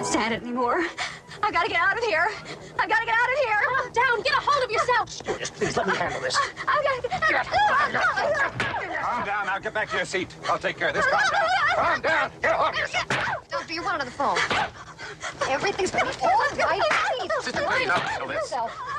stand it anymore. I've got to get out of here. I've got to get out of here. Calm down. Get a hold of yourself. Yes, please, let me handle this. I've got to get Calm down. Now get back to your seat. I'll take care of this. Calm down. Calm down. Get a hold of yourself. Doctor, you're one on the phone. Everything's going to be all right. Please, Sister, please, I'll handle this. yourself.